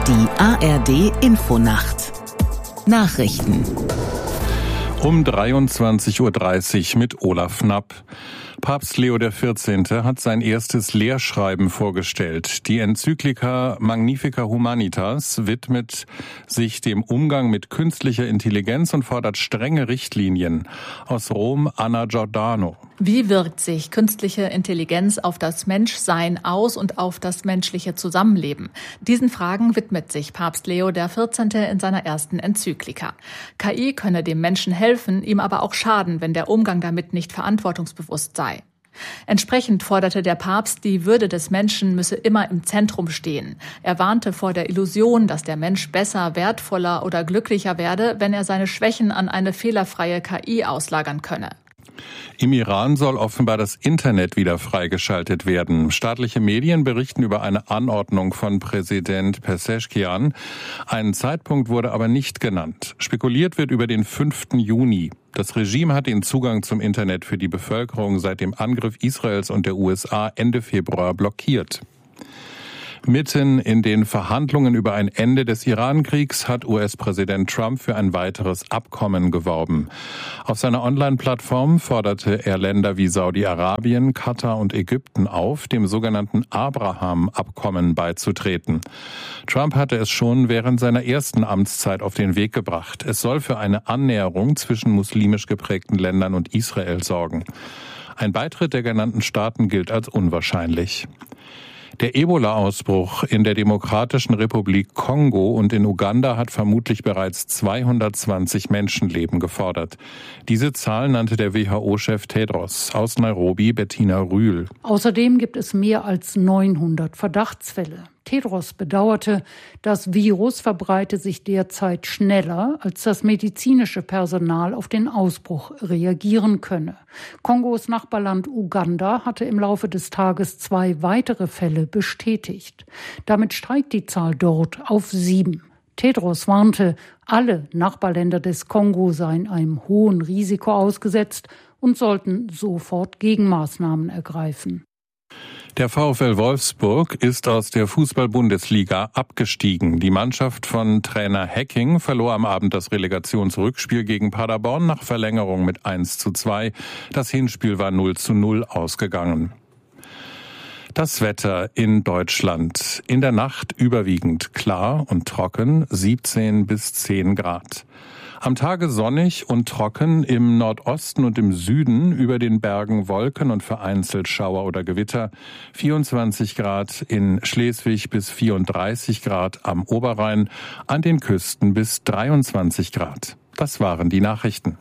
Die ARD Infonacht. Nachrichten. Um 23.30 Uhr mit Olaf Knapp. Papst Leo XIV. Hat sein erstes Lehrschreiben vorgestellt. Die Enzyklika Magnifica Humanitas widmet sich dem Umgang mit künstlicher Intelligenz und fordert strenge Richtlinien. Aus Rom, Anna Giordano. Wie wirkt sich künstliche Intelligenz auf das Menschsein aus und auf das menschliche Zusammenleben? Diesen Fragen widmet sich Papst Leo XIV. In seiner ersten Enzyklika. KI könne dem Menschen helfen, ihm aber auch schaden, wenn der Umgang damit nicht verantwortungsbewusst sei. Entsprechend forderte der Papst, die Würde des Menschen müsse immer im Zentrum stehen. Er warnte vor der Illusion, dass der Mensch besser, wertvoller oder glücklicher werde, wenn er seine Schwächen an eine fehlerfreie KI auslagern könne. Im Iran soll offenbar das Internet wieder freigeschaltet werden. Staatliche Medien berichten über eine Anordnung von Präsident Pezeshkian. Ein Zeitpunkt wurde aber nicht genannt. Spekuliert wird über den 5. Juni. Das Regime hat den Zugang zum Internet für die Bevölkerung seit dem Angriff Israels und der USA Ende Februar blockiert. Mitten in den Verhandlungen über ein Ende des Iran-Kriegs hat US-Präsident Trump für ein weiteres Abkommen geworben. Auf seiner Online-Plattform forderte er Länder wie Saudi-Arabien, Katar und Ägypten auf, dem sogenannten Abraham-Abkommen beizutreten. Trump hatte es schon während seiner ersten Amtszeit auf den Weg gebracht. Es soll für eine Annäherung zwischen muslimisch geprägten Ländern und Israel sorgen. Ein Beitritt der genannten Staaten gilt als unwahrscheinlich. Der Ebola-Ausbruch in der Demokratischen Republik Kongo und in Uganda hat vermutlich bereits 220 Menschenleben gefordert. Diese Zahl nannte der WHO-Chef Tedros. Aus Nairobi Bettina Rühl. Außerdem gibt es mehr als 900 Verdachtsfälle. Tedros bedauerte, das Virus verbreite sich derzeit schneller, als das medizinische Personal auf den Ausbruch reagieren könne. Kongos Nachbarland Uganda hatte im Laufe des Tages 2 weitere Fälle bestätigt. Damit steigt die Zahl dort auf 7. Tedros warnte, alle Nachbarländer des Kongo seien einem hohen Risiko ausgesetzt und sollten sofort Gegenmaßnahmen ergreifen. Der VfL Wolfsburg ist aus der Fußball-Bundesliga abgestiegen. Die Mannschaft von Trainer Hecking verlor am Abend das Relegationsrückspiel gegen Paderborn nach Verlängerung mit 1:2. Das Hinspiel war 0:0 ausgegangen. Das Wetter in Deutschland. In der Nacht überwiegend klar und trocken, 17 bis 10 Grad. Am Tage sonnig und trocken, im Nordosten und im Süden über den Bergen Wolken und vereinzelt Schauer oder Gewitter. 24 Grad in Schleswig bis 34 Grad am Oberrhein, an den Küsten bis 23 Grad. Das waren die Nachrichten.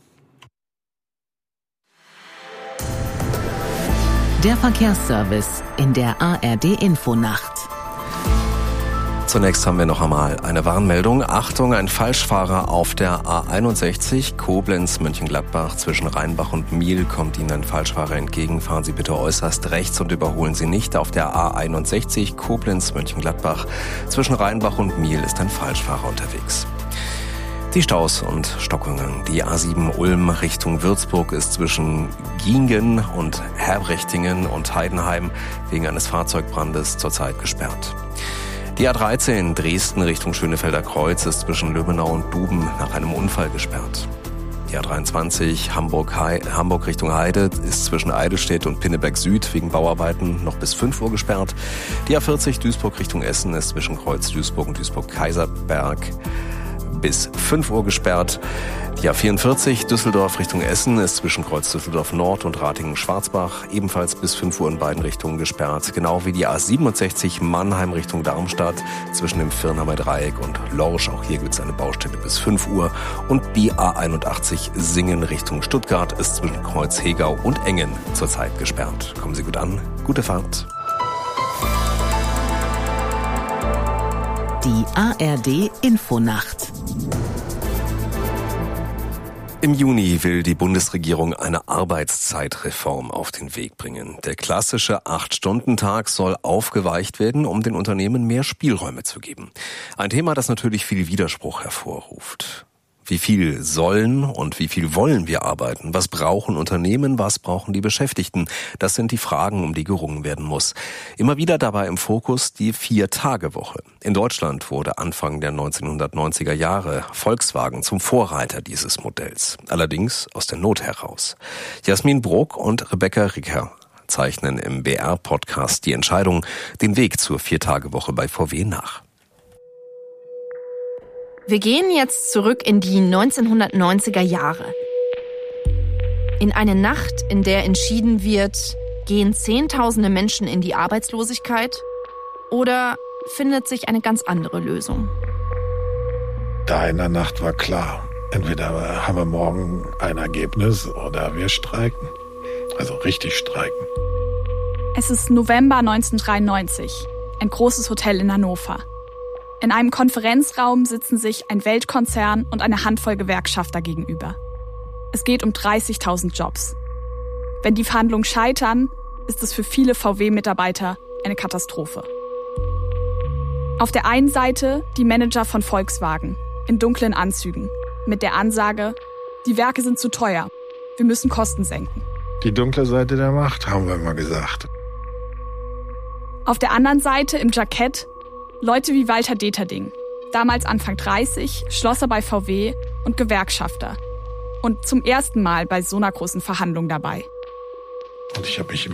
Der Verkehrsservice in der ARD Infonacht. Zunächst haben wir noch einmal eine Warnmeldung. Achtung, ein Falschfahrer auf der A61 Koblenz-Mönchengladbach zwischen Rheinbach und Miel kommt Ihnen ein Falschfahrer entgegen. Fahren Sie bitte äußerst rechts und überholen Sie nicht. Auf der A61 Koblenz-Mönchengladbach zwischen Rheinbach und Miel ist ein Falschfahrer unterwegs. Die Staus und Stockungen. Die A7 Ulm Richtung Würzburg ist zwischen Giengen und Herbrechtingen und Heidenheim wegen eines Fahrzeugbrandes zurzeit gesperrt. Die A13 Dresden Richtung Schönefelder Kreuz ist zwischen Löbenau und Duben nach einem Unfall gesperrt. Die A23 Hamburg Richtung Heide ist zwischen Eidelstedt und Pinneberg Süd wegen Bauarbeiten noch bis 5 Uhr gesperrt. Die A40 Duisburg Richtung Essen ist zwischen Kreuz Duisburg und Duisburg-Kaiserberg bis 5 Uhr gesperrt. Die A44 Düsseldorf Richtung Essen ist zwischen Kreuz Düsseldorf Nord und Ratingen-Schwarzbach ebenfalls bis 5 Uhr in beiden Richtungen gesperrt. Genau wie die A67 Mannheim Richtung Darmstadt zwischen dem Firnheimer Dreieck und Lorsch. Auch hier gibt es eine Baustelle bis 5 Uhr. Und die A81 Singen Richtung Stuttgart ist zwischen Kreuz Hegau und Engen zurzeit gesperrt. Kommen Sie gut an. Gute Fahrt. Die ARD Infonacht. Im Juni will die Bundesregierung eine Arbeitszeitreform auf den Weg bringen. Der klassische 8-Stunden-Tag soll aufgeweicht werden, um den Unternehmen mehr Spielräume zu geben. Ein Thema, das natürlich viel Widerspruch hervorruft. Wie viel sollen und wie viel wollen wir arbeiten? Was brauchen Unternehmen? Was brauchen die Beschäftigten? Das sind die Fragen, um die gerungen werden muss. Immer wieder dabei im Fokus die 4-Tage-Woche. In Deutschland wurde Anfang der 1990er Jahre Volkswagen zum Vorreiter dieses Modells. Allerdings aus der Not heraus. Jasmin Bruck und Rebecca Ricker zeichnen im BR-Podcast die Entscheidung, den Weg zur 4-Tage-Woche bei VW nach. Wir gehen jetzt zurück in die 1990er Jahre. In eine Nacht, in der entschieden wird, gehen Zehntausende Menschen in die Arbeitslosigkeit oder findet sich eine ganz andere Lösung? Da in der Nacht war klar, entweder haben wir morgen ein Ergebnis oder wir streiken. Also richtig streiken. Es ist November 1993, ein großes Hotel in Hannover. In einem Konferenzraum sitzen sich ein Weltkonzern und eine Handvoll Gewerkschafter gegenüber. Es geht um 30.000 Jobs. Wenn die Verhandlungen scheitern, ist es für viele VW-Mitarbeiter eine Katastrophe. Auf der einen Seite die Manager von Volkswagen in dunklen Anzügen mit der Ansage, die Werke sind zu teuer, wir müssen Kosten senken. Die dunkle Seite der Macht, haben wir immer gesagt. Auf der anderen Seite im Jackett Leute wie Walter Deterding, damals Anfang 30, Schlosser bei VW und Gewerkschafter. Und zum ersten Mal bei so einer großen Verhandlung dabei. Und ich habe mich